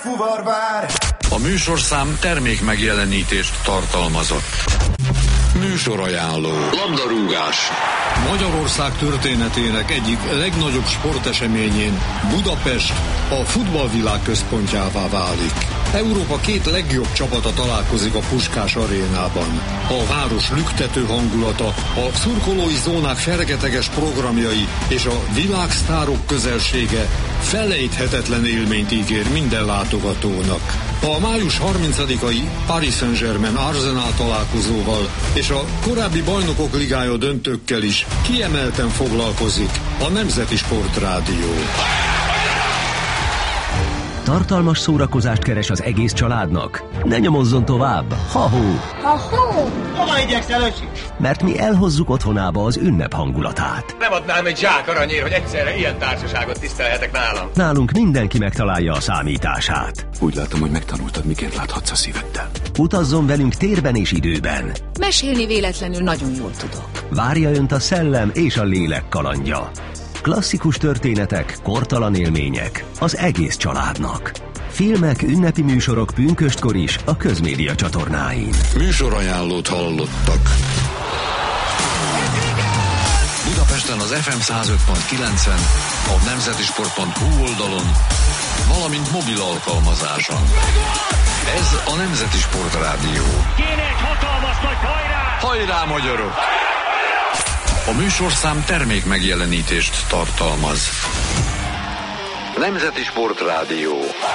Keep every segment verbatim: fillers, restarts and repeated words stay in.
fuvarvár. A műsorszám termék megjelenítést tartalmazott. Műsorajánló. Labdarúgás. Magyarország történetének egyik legnagyobb sporteseményén Budapest a futballvilág központjává válik. Európa két legjobb csapata találkozik a Puskás arénában. A város lüktető hangulata, a szurkolói zónák fergeteges programjai és a világsztárok közelsége felejthetetlen élményt ígér minden látogatónak. A május harmincadikai Paris Saint-Germain Arsenal találkozóval és a korábbi Bajnokok Ligája döntőkkel is kiemelten foglalkozik a Nemzeti Sportrádió. Tartalmas szórakozást keres az egész családnak? Ne nyomozzon tovább! Ha-hó! Ha-hó! Hova igyekszel, öcsi? Mert mi elhozzuk otthonába az ünnep hangulatát. Nem adnám egy zsák aranyért, hogy egyszerre ilyen társaságot tisztelhetek nálam. Nálunk mindenki megtalálja a számítását. Úgy látom, hogy megtanultad, miként láthatsz a szíveddel. Utazzon velünk térben és időben. Mesélni véletlenül nagyon jól tudok. Várja önt a szellem és a lélek kalandja. Klasszikus történetek, kortalan élmények az egész családnak. Filmek, ünnepi műsorok pünköstkor is a Közmédia csatornáin. Műsorajánlót hallottak. Budapesten az ef em száz öt pont kilencen, a nemzetisport pont hu oldalon, valamint mobil alkalmazáson. Ez a Nemzeti Sportrádió. Kéne egy hatalmas nagy hajrá! Hajrá, magyarok! A műsorszám termék megjelenítést tartalmaz. Nemzeti Sportrádió.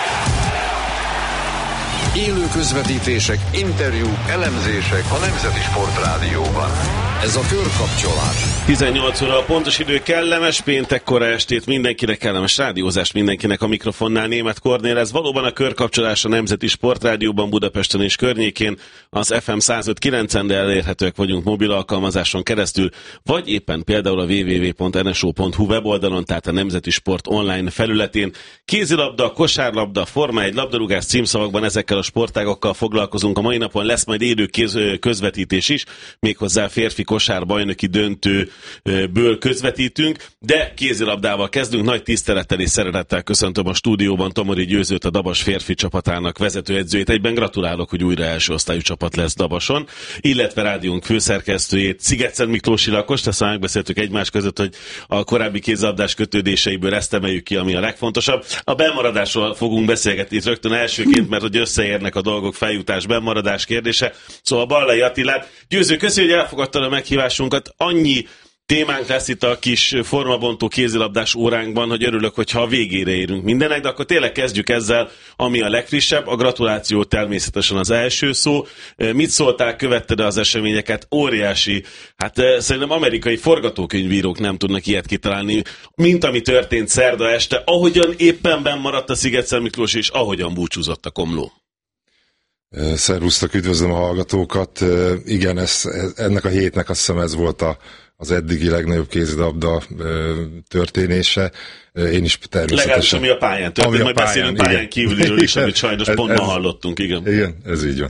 Élő közvetítések, interjúk, elemzések a Nemzeti Sportrádióban. Ez a körkapcsolás. tizennyolc óra a pontos idő, kellemes péntek kora estét mindenkinek, kellemes rádiózást mindenkinek a mikrofonnál. Németh Kornél, ez valóban a körkapcsolás a Nemzeti Sportrádióban Budapesten és környékén, az ef em száz öt kilencen, de elérhetőek vagyunk mobil alkalmazáson keresztül, vagy éppen például a double-u double-u double-u pont en es o pont hu weboldalon, tehát a Nemzeti Sport online felületén. Kézilabda, kosárlabda, Forma egy, labdarúgás címszavakban ezekkel a sportágokkal foglalkozunk. A mai napon lesz majd élő közvetítés is, méghozzá férfi kosár bajnoki döntőből közvetítünk, de kézilabdával kezdünk. Nagy tisztelettel és szeretettel köszöntöm a stúdióban Tomori Győzőt, a Dabas férfi csapatának vezetőedzőjét. Egyben gratulálok, hogy újra első osztályú csapat lesz Dabason, illetve rádiónk főszerkesztőjét, Szigetszent Miklósi Lakost. Ezt megbeszéltük egymás között, hogy a korábbi kézilabdás kötődéseiből ezt emeljük ki, ami a legfontosabb. A bennmaradásról fogunk beszélgetni itt rögtön elsőként, mert hogy összeérnek a dolgok, feljutás, bennmaradás kérdése. Szóval Ballai Attilát. Győző, köszönjük, hogy elfogadtad a meghívásunkat. Annyi témánk lesz itt a kis formabontó kézilabdás óránkban, hogy örülök, hogyha a végére érünk mindenek, de akkor tényleg kezdjük ezzel, ami a legfrissebb. A gratuláció természetesen az első szó. Mit szóltál, követted az eseményeket? Óriási, hát szerintem amerikai forgatókönyvírók nem tudnak ilyet kitalálni, mint ami történt szerda este, ahogyan éppen benn maradt a Szigetszent Miklós, és ahogyan búcsúzott a Komló. Szervusztok, üdvözlöm a hallgatókat. Igen, ez, ennek a hétnek azt hiszem ez volt a, az eddigi legnagyobb kézilabda történése. Én is természetesen... Legalábbis ami a pályán történt, majd pályán, beszélünk pályán igen. kívüliről is, amit sajnos ez, pont ez, ma hallottunk. Igen. igen, ez így van.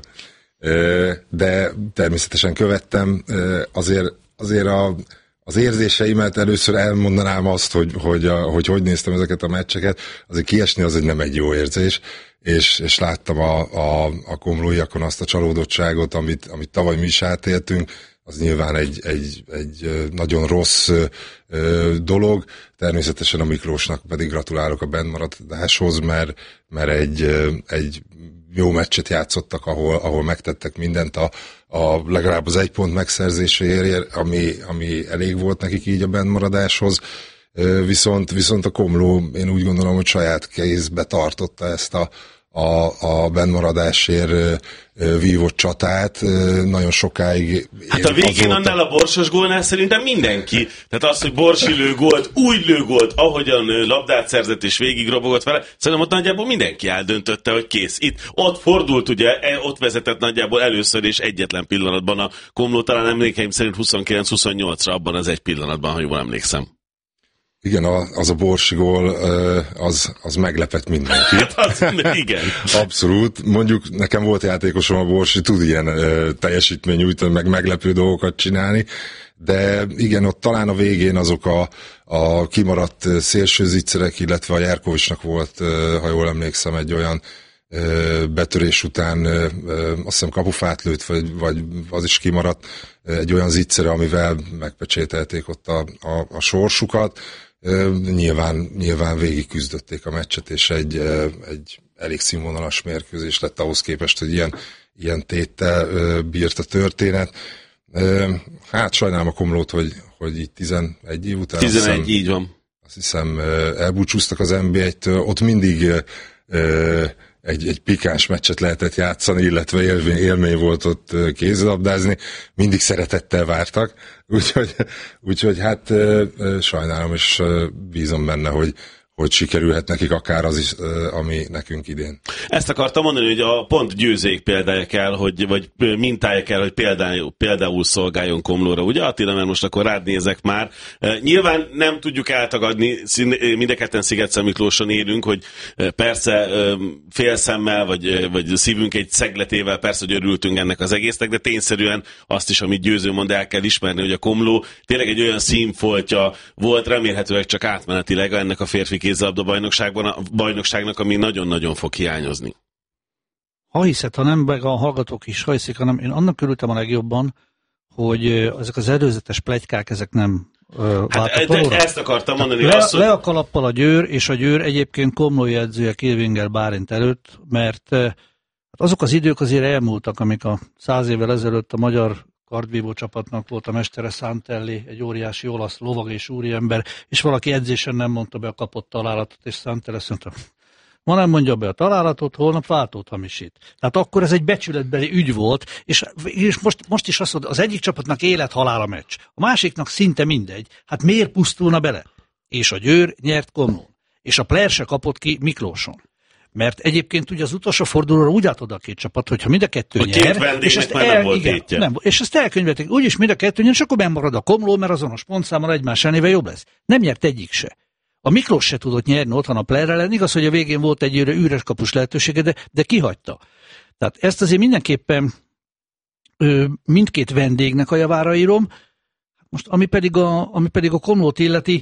De természetesen követtem. Azért, azért a, az érzéseimet először elmondanám azt, hogy hogy, a, hogy hogy néztem ezeket a meccseket. Azért kiesni az egy nem egy jó érzés. És, és láttam a, a, a komlóiakon azt a csalódottságot, amit, amit tavaly mi is átéltünk, az nyilván egy, egy, egy nagyon rossz ö, dolog. Természetesen a Miklósnak pedig gratulálok a bennmaradáshoz, mert, mert egy, egy jó meccset játszottak, ahol, ahol megtettek mindent a, a legalább az egy pont megszerzéséért, ami, ami elég volt nekik így a bennmaradáshoz. Viszont, viszont a Komló, én úgy gondolom, hogy saját kézbe tartotta ezt a, a, a bennmaradásért vívott csatát nagyon sokáig. Hát a végén azóta... annál a Borsos gólnál szerintem mindenki. Tehát az, hogy Borsi lő gólt, úgy lő gólt, ahogyan labdát szerzett és végig robogott vele, szerintem ott nagyjából mindenki eldöntötte, hogy kész. Itt ott fordult, ugye, ott vezetett nagyjából először és egyetlen pillanatban a Komló, talán emlékeim szerint huszonkilenc huszonnyolcra abban az egy pillanatban, ha jól emlékszem. Igen, az a Borsi gól, az, az meglepett mindenkit. az, igen. Abszolút. Mondjuk nekem volt játékosom a Borsi, tud ilyen teljesítmény nyújtani, meg meglepő dolgokat csinálni, de igen, ott talán a végén azok a, a kimaradt szélső zicserek, illetve a Jerkovicsnak volt, ha jól emlékszem, egy olyan betörés után azt hiszem kapufát lőtt, vagy, vagy az is kimaradt, egy olyan zicsere, amivel megpecsételték ott a, a, a sorsukat. Nyilván, nyilván végig küzdötték a meccset, és egy, egy elég színvonalas mérkőzés lett ahhoz képest, hogy ilyen, ilyen téttel bírt a történet. Hát sajnálom a Komlót, hogy, hogy így tizenegy év után tizenegy, hiszem, így van. Azt hiszem elbúcsúztak az en bé egytől, ott mindig egy, egy pikáns meccset lehetett játszani, illetve élmény, élmény volt ott kézilabdázni, mindig szeretettel vártak, úgyhogy, úgyhogy hát sajnálom, és bízom benne, hogy hogy sikerülhet nekik akár az is, ami nekünk idén. Ezt akartam mondani, hogy a pont győzék példája kell, hogy, vagy mintája kell, hogy például, például szolgáljon Komlóra. Ugye Attila, mert most akkor rád nézek már. Nyilván nem tudjuk eltagadni, mindketten Szigetszent Miklóson élünk, hogy persze félszemmel, vagy, vagy szívünk egy szegletével persze, hogy örültünk ennek az egésznek, de tényszerűen azt is, amit Győző mond, el kell ismerni, hogy a Komló tényleg egy olyan színfoltja volt, remélhetőleg csak átmenetileg ennek a férfi kézilabda bajnokságban, a bajnokságnak, ami nagyon-nagyon fog hiányozni. Ha hiszed, ha nem, meg a hallgatók is ha hiszik, hanem én annak örültem a legjobban, hogy ezek az előzetes pletykák, ezek nem uh, hát de ezt akartam mondani. Le, azt, le a kalappal a Győr, és a Győr egyébként komlói edzője Kilvinger Bálint előtt, mert uh, azok az idők azért elmúltak, amik a száz évvel ezelőtt a magyar kardvívó csapatnak volt a mestere Santelli, egy óriási olasz lovag és úriember, és valaki edzésen nem mondta be a kapott találatot, és Santelli azt mondta, ma nem mondja be a találatot, holnap váltót hamisít. Tehát akkor ez egy becsületbeli ügy volt, és, és most, most is azt mondja, az egyik csapatnak élet-halál a meccs, a másiknak szinte mindegy. Hát miért pusztulna bele? És a Győr nyert Komlón. És a Player se kapott ki Miklóson. Mert egyébként ugye az utolsó fordulóra úgy állt oda a két csapat, hogyha mind a kettő a nyer, két és ezt, el, el, volt igen, nem, és ezt elkönyvelték, úgyis mind a kettő nyer, és akkor bemarad a Komló, mert azonos pontszámmal egymás ellenére jobb lesz. Nem nyert egyik se. A Miklós se tudott nyerni otthon a Player ellen, igaz, hogy a végén volt egy üres kapus lehetősége, de, de kihagyta. Tehát ezt azért mindenképpen ö, mindkét vendégnek a javára írom. Most ami pedig a, ami pedig a Komlót illeti,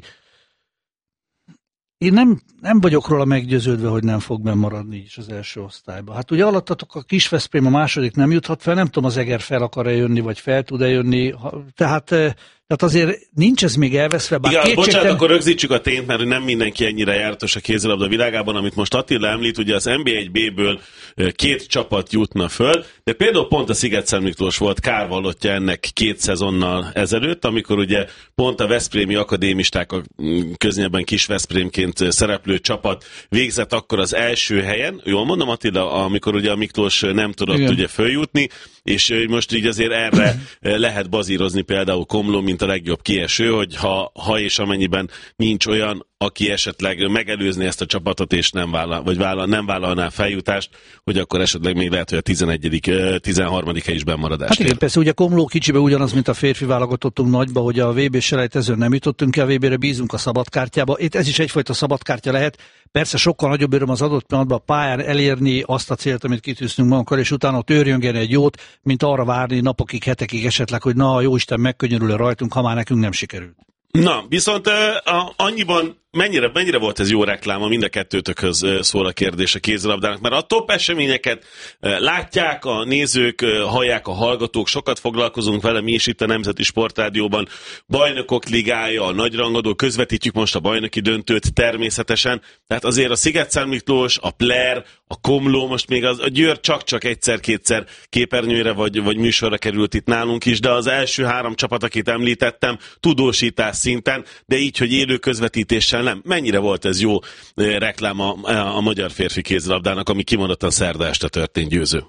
én nem, nem vagyok róla meggyőződve, hogy nem fog bennmaradni is az első osztályba. Hát ugye alattatok a Kis-Veszprém, a második nem juthat fel, nem tudom, az Eger fel akar-e jönni, vagy fel tud-e jönni. Tehát, tehát azért nincs ez még elveszve. Bár igen, kétségtem... bocsánat, akkor rögzítsük a tényt, mert nem mindenki ennyire jártos a kézilabda világában, amit most Attila említ, ugye az en bé egy bé-ből két csapat jutna föl, de például pont a Szigetszent Miklós volt kárvallottja ennek két szezonnal ezelőtt, amikor ugye pont a veszprémi akadémisták, a köznyelben Kis-Veszprémként szereplő csapat végzett akkor az első helyen, jól mondom Attila, amikor ugye a Miklós nem tudott igen. ugye följutni, és most így azért erre lehet bazírozni például Komló, mint a legjobb kieső, hogy ha, ha és amennyiben nincs olyan, aki esetleg megelőzni ezt a csapatot, és nem, vállal, vagy vállal, nem vállalná feljutást, hogy akkor esetleg még lehet, hogy a tizenegyedik, tizenharmadik hely is bennmaradás. Hát igen, persze, ugye Komló kicsibe ugyanaz, mint a férfi válogatottunk nagyba, hogy a vé bé selejtezőn nem jutottunk ki, a vé bére bízunk a szabadkártyába. Itt ez is egyfajta szabadkártya lehet. Persze sokkal nagyobb öröm az adott pillanatban a pályán elérni azt a célt, amit kitűztünk magunkkal, és utána ott őrjöngeni egy jót, mint arra várni napokig, hetekig esetleg, hogy na, jóisten megkönnyörül rajtunk, ha már nekünk nem sikerült. Na, viszont uh, annyiban mennyire, mennyire volt ez jó rekláma, mind a kettőtökhöz uh, szól a kérdés a kézilabdának, mert a top eseményeket uh, látják a nézők, uh, hallják a hallgatók, sokat foglalkozunk vele, mi is itt a Nemzeti Sportrádióban, Bajnokok Ligája, a nagyrangadó, közvetítjük most a bajnoki döntőt természetesen, tehát azért a Szigetszent Miklós, a Player, a Komló, most még az, a Győr csak-csak egyszer-kétszer képernyőre vagy, vagy műsorra került itt nálunk is, de az első három csapat, akit említettem, tudósítás szinten, de így, hogy élő közvetítéssel nem. Mennyire volt ez jó reklám a, a magyar férfi kézilabdának, ami kimondottan szerda este történt, Győző?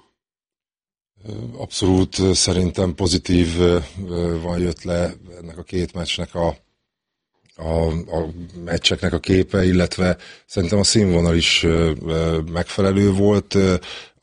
Abszolút szerintem pozitív van jött le ennek a két meccsnek a, a, a meccseknek a képe, illetve szerintem a színvonal is megfelelő volt.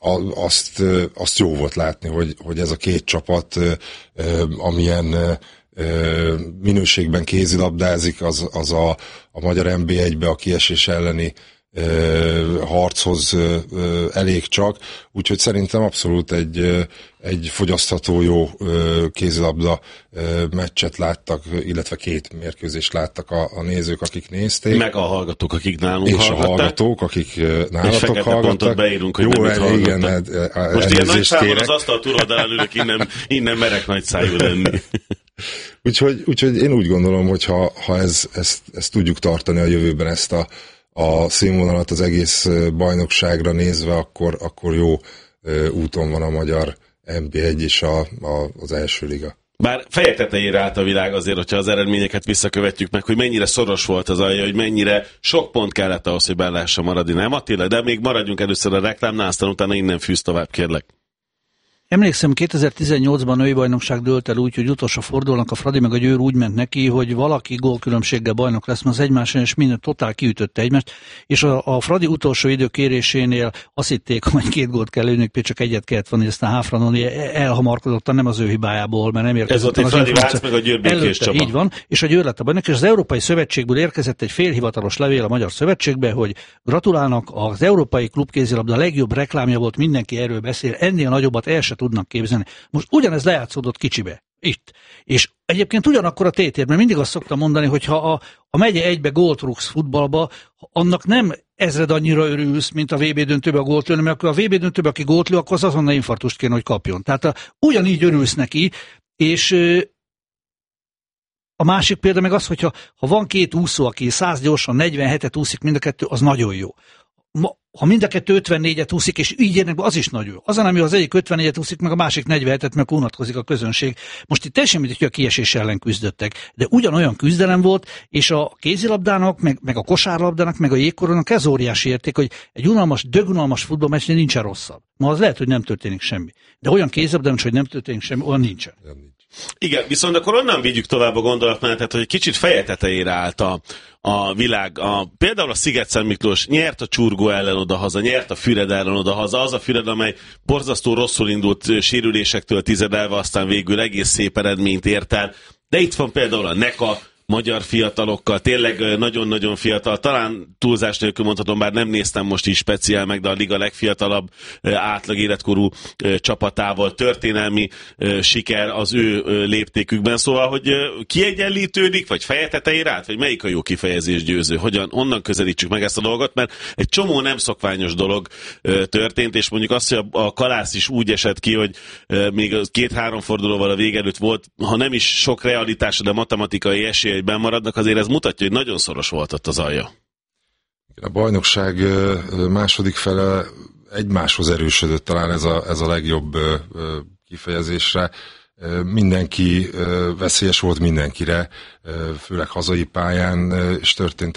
Azt, azt jó volt látni, hogy, hogy ez a két csapat amilyen minőségben kézilabdázik, az, az a, a magyar en bé egybe a kiesés elleni harchoz elég csak, úgyhogy szerintem abszolút egy, egy fogyasztható jó kézilabda meccset láttak, illetve két mérkőzést láttak a, a nézők, akik nézték. Meg a hallgatók, akik nálunk és hallgatták. És a hallgatók, akik nálatok hallgattak. pontot beírunk, hogy jó, nem el, igen, hát, most ilyen nagy számon az asztal túloldalán ülök, innen, innen merek nagy szájú lenni. úgyhogy, úgyhogy én úgy gondolom, hogy ha, ha ez, ezt, ezt tudjuk tartani a jövőben, ezt a a színvonalat az egész bajnokságra nézve, akkor, akkor jó úton van a magyar en bé egy és a, a, az első liga. Bár fejek tetejére állt a világ azért, hogyha az eredményeket visszakövetjük meg, hogy mennyire szoros volt az alja, hogy mennyire sok pont kellett ahhoz, hogy benne lehessen maradni, nem Attila? De még maradjunk először a reklámnál, aztán utána innen fűz tovább, kérlek. Emlékszem, kétezer-tizennyolcban női bajnokság dőlt el úgy, hogy utolsó fordulónak a Fradi meg a Győr úgy ment neki, hogy valaki gólkülönbséggel bajnok lesz, mert az egymáson és minden totál kiütötte egymást, és a, a Fradi utolsó idő kérésénél azt hitték, hogy két gólt kell lőnünk, csak egyet kellett venni, aztán Háfranoni elhamarkodottan, nem az ő hibájából, mert nem érkezett. Ez volt egy Fradi Vác meg a Győr Békés csapa. Így van, és a Győr lett a bajnok, és az Európai Szövetségből érkezett egy félhivatalos levél a Magyar Szövetségbe, hogy gratulálnak, az Európai Klubkézilabda legjobb reklámja volt, mindenki erről beszél, ennél nagyobbat el se tudnak képzelni. Most ugyanez lejátszódott kicsibe, itt. És egyébként ugyanakkor a tétért, mert mindig azt szoktam mondani, hogy ha a, a megye egybe gólt rúgsz futballba, annak nem ezred annyira örülsz, mint a vé bé döntőbe a gólt lőni, mert akkor a vé bé döntőbe, aki gólt lő, akkor az azonnal infarktust kéne, hogy kapjon. Tehát a, ugyanígy örülsz neki, és a másik példa meg az, hogyha ha van két úszó, aki száz gyorsan negyvenhetet úszik mind a kettő, az nagyon jó. Ma, ha mind a kettő ötvennégyet úszik, és így érnek be, az is nagyon jó. Az, ami az egyik ötvennégyet úszik, meg a másik negyvenhetet, meg unatkozik a közönség. Most itt teljesen mindegy, hogy a kiesés ellen küzdöttek, de ugyanolyan küzdelem volt, és a kézilabdának, meg, meg a kosárlabdának, meg a jégkoronnak ez óriási érték, hogy egy unalmas, dögunalmas futballmeccsnél nincsen rosszabb. Ma az lehet, hogy nem történik semmi. De olyan kézilabdán, hogy nem történik semmi, olyan nincsen. Igen, viszont akkor onnan vigyük tovább a gondolatmenetet, hogy egy kicsit feje tetejére állt a, a világ. A, például a Sziget-Szent Miklós nyert a Csurgó ellen odahaza, nyert a Füred ellen odahaza, az a Füred, amely borzasztó rosszul indult sérülésektől tizedelve, aztán végül egész szép eredményt ért el. De itt van például a Neka, magyar fiatalokkal, tényleg nagyon-nagyon fiatal, talán túlzás nélkül mondhatom, bár nem néztem most is speciál meg, de a liga legfiatalabb átlag életkorú csapatával történelmi siker az ő léptékükben, szóval, hogy kiegyenlítődik, vagy feje tetejére át, vagy melyik a jó kifejezés, Győző? Hogyan, onnan közelítsük meg ezt a dolgot, mert egy csomó nem szokványos dolog történt, és mondjuk azt, hogy a Kalász is úgy esett ki, hogy még két-három fordulóval a vége előtt volt, ha nem is sok realitása, de matematikai esély, hogy benn maradnak, azért ez mutatja, hogy nagyon szoros volt ott az alja. A bajnokság második fele egymáshoz erősödött, talán ez a, ez a legjobb kifejezésre. Mindenki veszélyes volt mindenkire, főleg hazai pályán is történt